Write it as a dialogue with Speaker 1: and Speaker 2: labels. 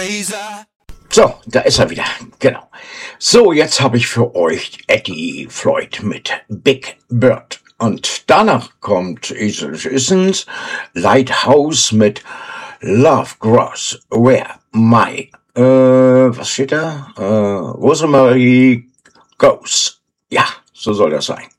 Speaker 1: So, da ist er wieder. Genau. So, jetzt habe ich für euch Eddie Floyd mit Big Bird. Und danach kommt Esel Issens Lighthouse mit Love Grows Where My, was steht da? Rosemary Goes. Ja, so soll das sein.